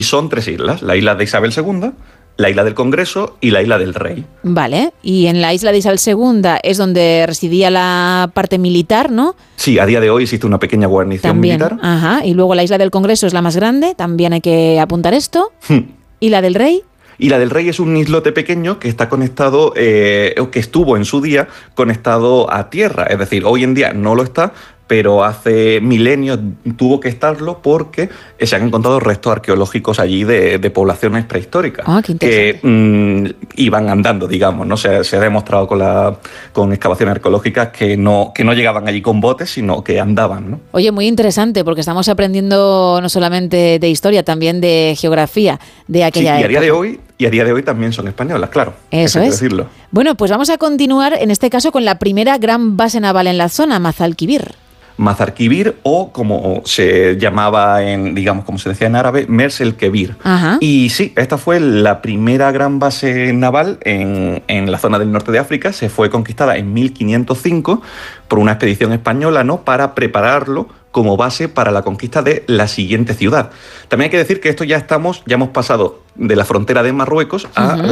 son 3 islas, la isla de Isabel II, la isla del Congreso y la isla del Rey. Vale, y en la isla de Isabel II es donde residía la parte militar, ¿no? Sí, a día de hoy existe una pequeña guarnición También, militar. ajá, y luego la isla del Congreso es la más grande, también hay que apuntar esto. ¿Y la del Rey? Y la del Rey es un islote pequeño que está conectado, que estuvo en su día conectado a tierra. Es decir, hoy en día no lo está, pero hace milenios tuvo que estarlo porque se han encontrado restos arqueológicos allí de poblaciones prehistóricas. Ah, qué interesante. Que iban andando, digamos, ¿no? Se ha demostrado con excavaciones arqueológicas que no llegaban allí con botes, sino que andaban, ¿no? Oye, muy interesante, porque estamos aprendiendo no solamente de historia, también de geografía de aquella época. Y a día de hoy también son españolas, claro. Eso es. Decirlo. Bueno, pues vamos a continuar, en este caso, con la primera gran base naval en la zona, Mazalquivir. Mazarquivir, o como se llamaba como se decía en árabe, Mers el Kebir. Ajá. Y sí, esta fue la primera gran base naval en la zona del norte de África. Se fue conquistada en 1505 por una expedición española, ¿no?, para prepararlo como base para la conquista de la siguiente ciudad. También hay que decir que esto ya hemos pasado de la frontera de Marruecos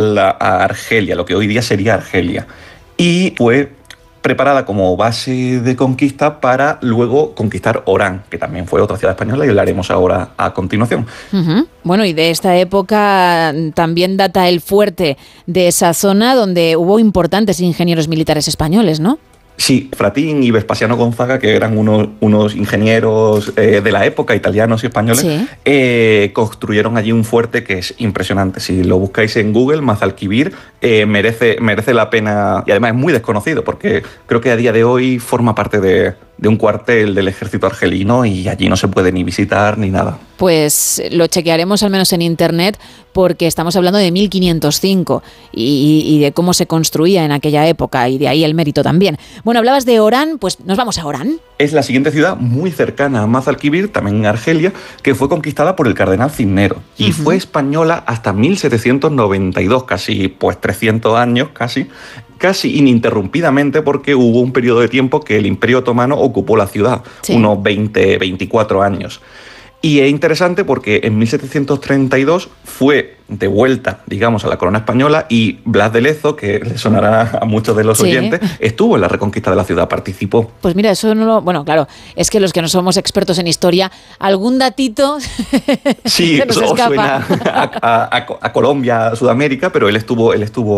a Argelia, lo que hoy día sería Argelia. Y fue preparada como base de conquista para luego conquistar Orán, que también fue otra ciudad española y hablaremos ahora a continuación. Bueno, y de esta época también data el fuerte de esa zona donde hubo importantes ingenieros militares españoles, ¿no? Sí, Fratín y Vespasiano Gonzaga, que eran unos ingenieros de la época, italianos y españoles, sí, construyeron allí un fuerte que es impresionante. Si lo buscáis en Google, Mazalquivir, merece la pena, y además es muy desconocido, porque creo que a día de hoy forma parte de un cuartel del ejército argelino y allí no se puede ni visitar ni nada. Pues lo chequearemos al menos en internet, porque estamos hablando de 1505 y de cómo se construía en aquella época, y de ahí el mérito también. Bueno, hablabas de Orán, pues nos vamos a Orán. Es la siguiente ciudad muy cercana a Mazalquivir, también en Argelia, que fue conquistada por el cardenal Cisneros y fue española hasta 1792, casi 300 años, casi ininterrumpidamente, porque hubo un periodo de tiempo que el Imperio Otomano ocupó la ciudad, sí, unos 24 años. Y es interesante porque en 1732 fue de vuelta, digamos, a la corona española, y Blas de Lezo, que le sonará a muchos de los oyentes, estuvo en la reconquista de la ciudad, participó. Pues mira, eso no lo... Bueno, claro, es que los que no somos expertos en historia, algún datito sí, se nos escapa. Suena a Colombia, a Sudamérica, pero él estuvo...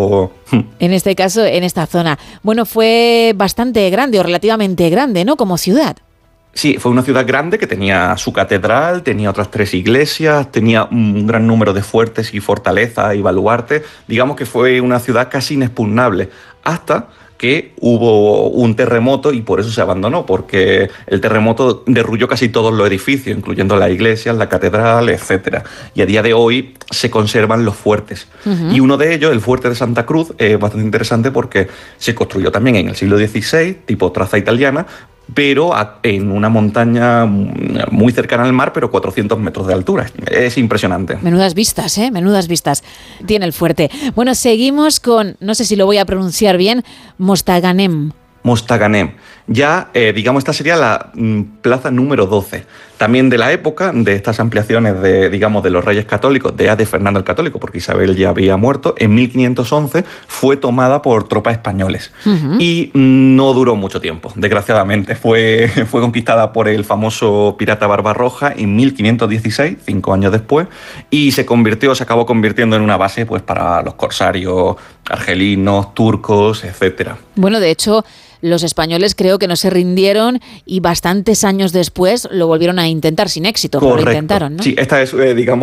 En este caso, en esta zona. Bueno, fue bastante grande, o relativamente grande, ¿no?, como ciudad. Sí, fue una ciudad grande que tenía su catedral, tenía otras 3 iglesias, tenía un gran número de fuertes y fortalezas y baluartes. Digamos que fue una ciudad casi inexpugnable, hasta que hubo un terremoto y por eso se abandonó, porque el terremoto derrulló casi todos los edificios, incluyendo las iglesias, la catedral, etc. Y a día de hoy se conservan los fuertes. Y uno de ellos, el fuerte de Santa Cruz, es bastante interesante porque se construyó también en el siglo XVI, tipo traza italiana, pero en una montaña muy cercana al mar, pero 400 metros de altura. Es impresionante. Menudas vistas, ¿eh? Menudas vistas tiene el fuerte. Bueno, seguimos con, no sé si lo voy a pronunciar bien, Mostaganem. Mostaganem. Ya, esta sería la plaza número 12. También de la época de estas ampliaciones de los reyes católicos, de Fernando el Católico, porque Isabel ya había muerto, en 1511 fue tomada por tropas españoles. Y no duró mucho tiempo, desgraciadamente. Fue conquistada por el famoso pirata Barbarroja en 1516, 5 años después, y se acabó convirtiendo en una base, pues, para los corsarios argelinos, turcos, etcétera. Bueno, de hecho, los españoles creo que no se rindieron y bastantes años después lo volvieron a intentar sin éxito. Correcto. Pero lo intentaron, ¿no? Sí, esta es,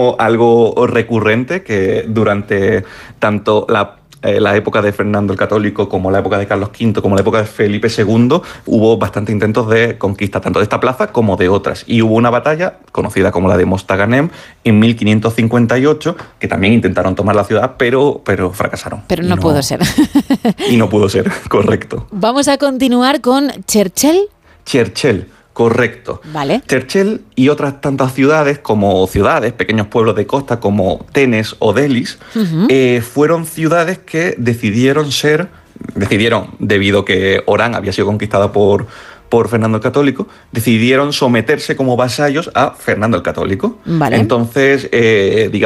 algo recurrente, que durante tanto la época de Fernando el Católico, como la época de Carlos V, como la época de Felipe II, hubo bastantes intentos de conquista, tanto de esta plaza como de otras. Y hubo una batalla, conocida como la de Mostaganem, en 1558, que también intentaron tomar la ciudad, pero fracasaron. Pero no pudo ser. Y no pudo ser, correcto. Vamos a continuar con Cherchell. Cherchell. Correcto. Vale. Cherchell y otras tantas ciudades, pequeños pueblos de costa como Tenes o Delis, fueron ciudades que decidieron, debido a que Orán había sido conquistada por Fernando el Católico, decidieron someterse como vasallos a Fernando el Católico. Vale. Entonces,